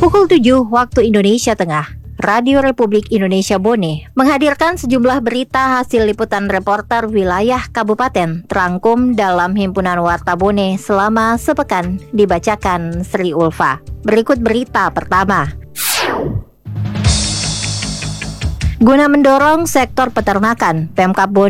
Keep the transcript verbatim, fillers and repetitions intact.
Pukul tujuh waktu Indonesia Tengah, Radio Republik Indonesia Bone menghadirkan sejumlah berita hasil liputan reporter wilayah kabupaten terangkum dalam Himpunan Warta Bone selama sepekan, dibacakan Sri Ulfa. Berikut berita pertama. Guna mendorong sektor peternakan, Pemkab Bone